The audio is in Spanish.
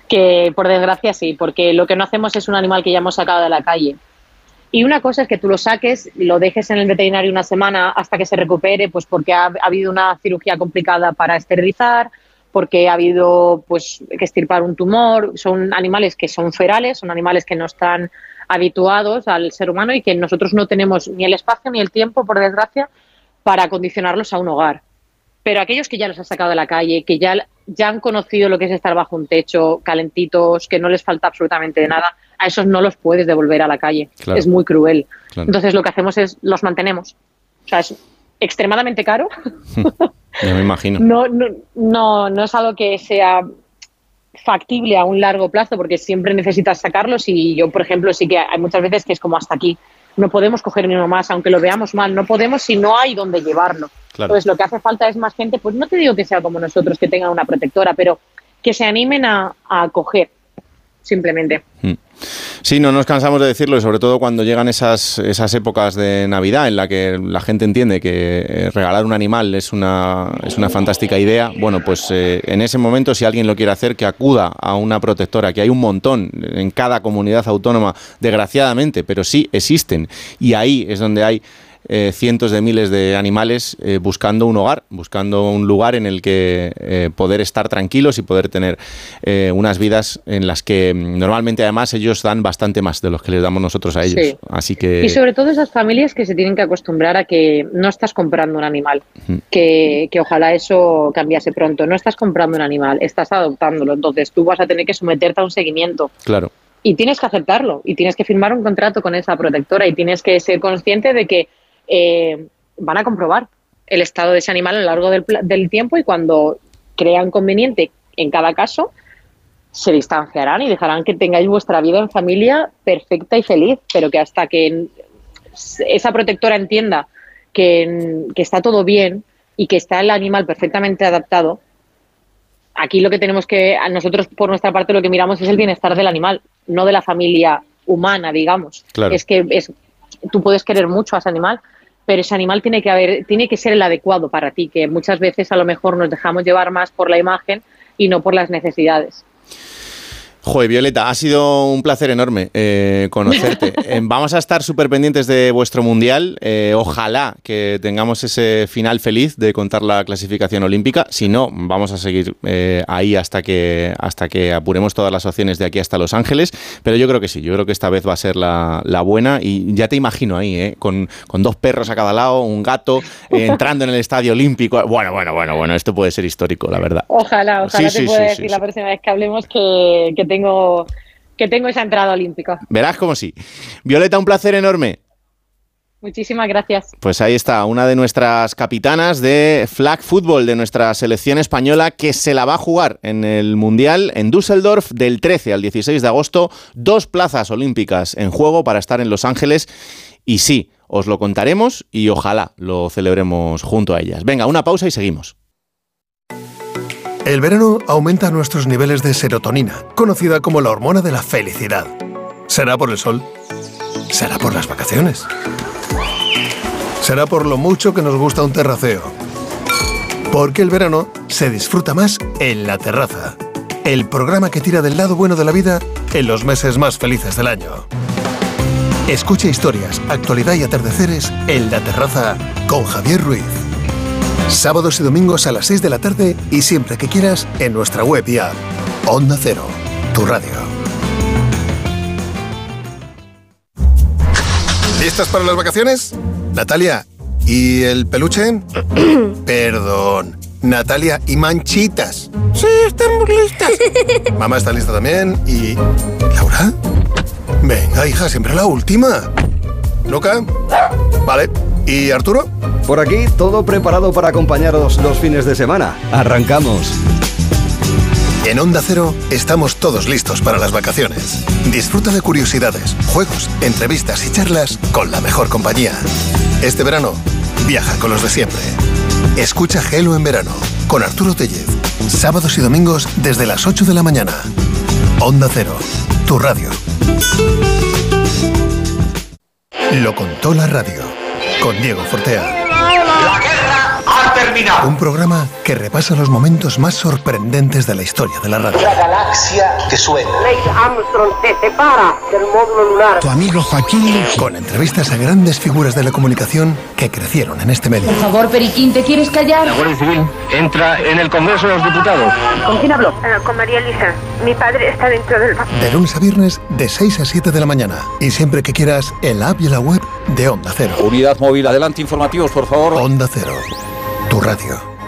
Que por desgracia sí, porque lo que no hacemos es un animal que ya hemos sacado de la calle. Y una cosa es que tú lo saques, lo dejes en el veterinario una semana hasta que se recupere, pues porque ha habido una cirugía complicada para esterilizar, porque ha habido pues que extirpar un tumor. Son animales que son ferales, son animales que no están habituados al ser humano y que nosotros no tenemos ni el espacio ni el tiempo, por desgracia, para acondicionarlos a un hogar. Pero aquellos que ya los has sacado de la calle, que ya han conocido lo que es estar bajo un techo, calentitos, que no les falta absolutamente nada, a esos no los puedes devolver a la calle. Claro. Es muy cruel. Claro. Entonces lo que hacemos es los mantenemos. O sea, es extremadamente caro. Ya me imagino. No es algo que sea factible a un largo plazo, porque siempre necesitas sacarlos y yo, por ejemplo, sí que hay muchas veces que es como hasta aquí. No podemos coger ni uno más, aunque lo veamos mal. No podemos si no hay donde llevarlo. Claro. Entonces, lo que hace falta es más gente, pues no te digo que sea como nosotros, que tengan una protectora, pero que se animen a coger, simplemente. Sí, no nos cansamos de decirlo, y sobre todo cuando llegan esas épocas de Navidad en la que la gente entiende que regalar un animal es una fantástica idea. Bueno, pues en ese momento, si alguien lo quiere hacer, que acuda a una protectora, que hay un montón en cada comunidad autónoma, desgraciadamente, pero sí existen, y ahí es donde hay cientos de miles de animales buscando un hogar, buscando un lugar en el que poder estar tranquilos y poder tener unas vidas en las que normalmente además ellos dan bastante más de los que les damos nosotros a ellos. Sí. Así que... Y sobre todo esas familias que se tienen que acostumbrar a que no estás comprando un animal, que ojalá eso cambiase pronto. No estás comprando un animal, estás adoptándolo, entonces tú vas a tener que someterte a un seguimiento. Claro. Y tienes que aceptarlo, y tienes que firmar un contrato con esa protectora, y tienes que ser consciente de que van a comprobar el estado de ese animal a lo largo del tiempo, y cuando crean conveniente en cada caso se distanciarán y dejarán que tengáis vuestra vida en familia perfecta y feliz, pero que hasta que esa protectora entienda que está todo bien y que está el animal perfectamente adaptado, aquí lo que tenemos que, a nosotros por nuestra parte lo que miramos es el bienestar del animal, no de la familia humana, digamos. Claro. Es que tú puedes querer mucho a ese animal, pero ese animal tiene que ser el adecuado para ti, que muchas veces a lo mejor nos dejamos llevar más por la imagen y no por las necesidades. Joder, Violeta, ha sido un placer enorme conocerte. Vamos a estar súper pendientes de vuestro mundial. Ojalá que tengamos ese final feliz de contar la clasificación olímpica. Si no, vamos a seguir ahí hasta que apuremos todas las opciones de aquí hasta Los Ángeles. Pero yo creo que sí, yo creo que esta vez va a ser la buena. Y ya te imagino ahí, con 2 perros a cada lado, un gato, entrando en el Estadio Olímpico. Bueno, esto puede ser histórico, la verdad. Ojalá te pueda decir la próxima vez que hablemos que tengo esa entrada olímpica. Verás como sí. Violeta, un placer enorme. Muchísimas gracias. Pues ahí está, una de nuestras capitanas de flag football de nuestra selección española, que se la va a jugar en el Mundial en Düsseldorf del 13 al 16 de agosto. 2 plazas olímpicas en juego para estar en Los Ángeles. Y sí, os lo contaremos y ojalá lo celebremos junto a ellas. Venga, una pausa y seguimos. El verano aumenta nuestros niveles de serotonina, conocida como la hormona de la felicidad. ¿Será por el sol? ¿Será por las vacaciones? ¿Será por lo mucho que nos gusta un terraceo? Porque el verano se disfruta más en La Terraza, el programa que tira del lado bueno de la vida en los meses más felices del año. Escucha historias, actualidad y atardeceres en La Terraza con Javier Ruiz. Sábados y domingos a las 6 de la tarde y siempre que quieras en nuestra web y app. Onda Cero, tu radio. ¿Listas para las vacaciones? Natalia, ¿y el peluche? Perdón, Natalia, ¿y Manchitas? Sí, estamos listas. Mamá está lista también. ¿Y Laura? Venga, hija, siempre la última. ¿Luca? Vale. ¿Y Arturo? Por aquí, todo preparado para acompañaros los fines de semana. ¡Arrancamos! En Onda Cero estamos todos listos para las vacaciones. Disfruta de curiosidades, juegos, entrevistas y charlas con la mejor compañía. Este verano, viaja con los de siempre. Escucha Gelo en verano con Arturo Tellez. Sábados y domingos desde las 8 de la mañana. Onda Cero, tu radio. Lo contó la radio. Con Diego Fortea. La guerra ha terminado. terminado. Un programa que repasa los momentos más sorprendentes de la historia de la radio. La galaxia que suena. Neil Armstrong se separa del módulo lunar. Tu amigo Joaquín. Con entrevistas a grandes figuras de la comunicación que crecieron en este medio. Por favor, Periquín, ¿te quieres callar? La Guardia Civil entra en el Congreso de los Diputados. ¿Con quién hablo? Con María Elisa. Mi padre está dentro del banco. De lunes a viernes, de 6 a 7 de la mañana. Y siempre que quieras, en la app y en la web de Onda Cero. Unidad móvil, adelante, informativos, por favor. Onda Cero, tu radio.